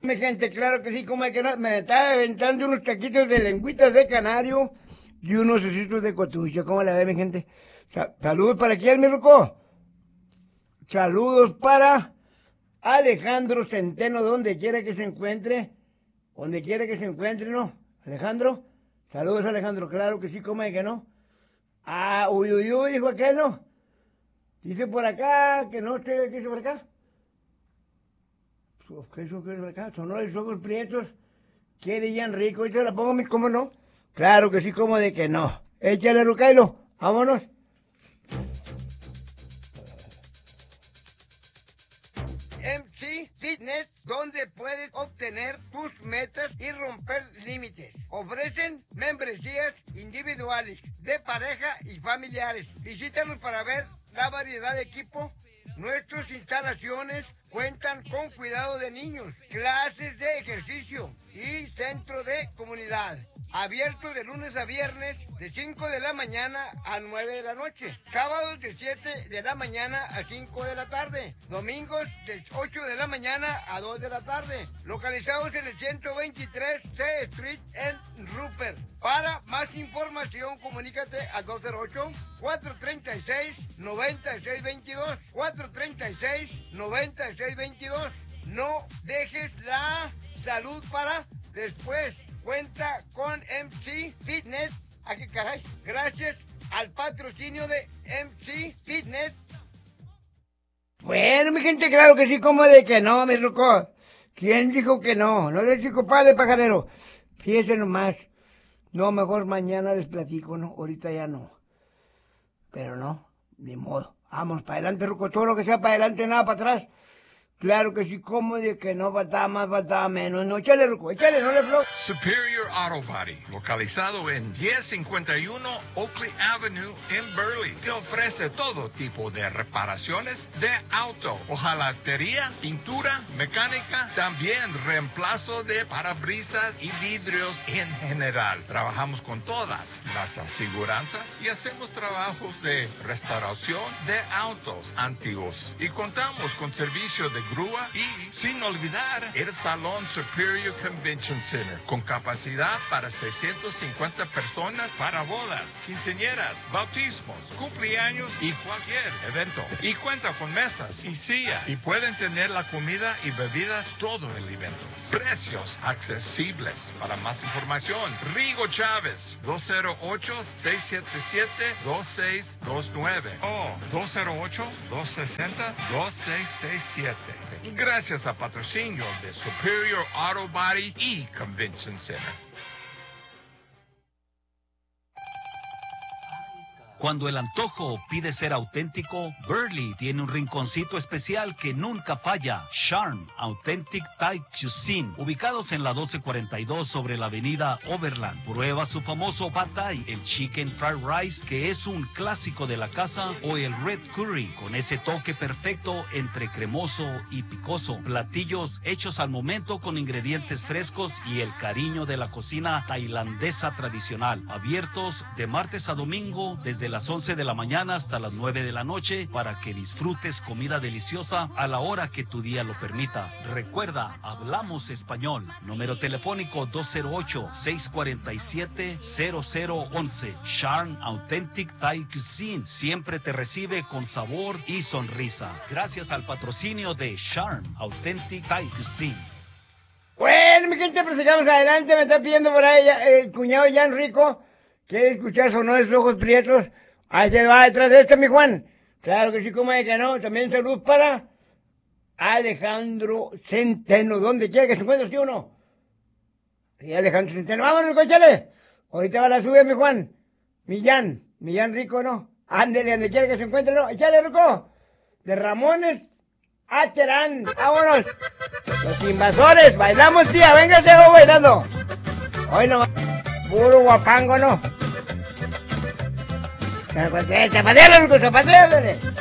Mi gente, claro que sí, como es que no, me estaba aventando unos taquitos de lengüitas de canario y unos ositos de cotucho. ¿Cómo la ve, mi gente? Saludos para quién, mi ruco. Saludos para Alejandro Centeno, donde quiera que se encuentre. Donde quiera que se encuentre, ¿no? Alejandro. Saludos, Alejandro, claro que sí, como es que no. Ah, uy, dijo aquel, ¿no? Dice por acá, que no sé, ¿qué dice por acá? ¿Qué es por acá? Sonó los ojos prietos. Quiere ya Enrico, ¿y la pongo, cómo no? Claro que sí, como de que no. Échale, Rucailo, vámonos. MC Fitness, donde puedes obtener tus metas y romper límites. Ofrecen membresías individuales, de pareja y familiares. Visítanos para ver la variedad de equipo. Nuestras instalaciones cuentan con cuidado de niños, clases de ejercicio y centro de comunidad. Abierto de lunes a viernes de 5 de la mañana a 9 de la noche. Sábados de 7 de la mañana a 5 de la tarde. Domingos de 8 de la mañana a 2 de la tarde. Localizados en el 123 C Street en Rupert. Para más información, comunícate al 208-436-9622. 436-9622. No dejes la salud para después. Cuenta con MC Fitness. ¿A qué caray? Gracias al patrocinio de MC Fitness. Bueno, mi gente, claro que sí, como de que no, mi rucos. ¿Quién dijo que no? No le digo, padre pajarero. Fíjense nomás. No, mejor mañana les platico, ¿no? Ahorita ya no. Pero no, ni modo. Vamos para adelante, ruco. Todo lo que sea para adelante, nada para atrás. Claro que sí, como de que no faltaba más, faltaba menos. No, échale, Ruco, échale, no le flow. Superior Auto Body, localizado en 1051 Oakley Avenue en Burley. Te ofrece todo tipo de reparaciones de auto, hojalatería, pintura, mecánica, también reemplazo de parabrisas y vidrios en general. Trabajamos con todas las aseguranzas y hacemos trabajos de restauración de autos antiguos. Y contamos con servicio de grúa y, sin olvidar, el Salón Superior Convention Center, con capacidad para 650 personas para bodas, quinceañeras, bautismos, cumpleaños y cualquier evento. Y cuenta con mesas y silla y pueden tener la comida y bebidas todo el evento. Precios accesibles. Para más información, Rigo Chávez, 208-677-2629 o 208-260-2667. Gracias al patrocinio de Superior Auto Body y Convention Center. Cuando el antojo pide ser auténtico, Burley tiene un rinconcito especial que nunca falla. Charm Authentic Thai Cuisine, ubicados en la 1242 sobre la avenida Overland. Prueba su famoso Pad Thai, el Chicken Fried Rice, que es un clásico de la casa, o el Red Curry, con ese toque perfecto entre cremoso y picoso. Platillos hechos al momento con ingredientes frescos y el cariño de la cocina tailandesa tradicional. Abiertos de martes a domingo desde las 11 de la mañana hasta las 9 de la noche para que disfrutes comida deliciosa a la hora que tu día lo permita. Recuerda, hablamos español. Número telefónico 208-647-0011. Charm Authentic Thai Cuisine siempre te recibe con sabor y sonrisa. Gracias al patrocinio de Charm Authentic Thai Cuisine. Bueno, mi gente, pues sigamos adelante. Me está pidiendo por ahí el cuñado Jan Rico. ¿Quiere escuchar sonó de sus ojos prietos? Ahí se va detrás de este, mi Juan. Claro que sí, como es que no. También salud para Alejandro Centeno. ¿Dónde quiere que se encuentre, sí o no? Sí, Alejandro Centeno. Vámonos, cochale. Ahorita va la sube, mi Juan. Mi Jan Rico, ¿no? Ándele, donde quiere que se encuentre, ¿no? Échale, Rico. De Ramones a Terán. Vámonos. Los invasores. Bailamos, tía. Véngase, vamos bailando. Hoy nomás. Puro guapango, ¿no? Zapatealo, Rico, zapatealo, dale.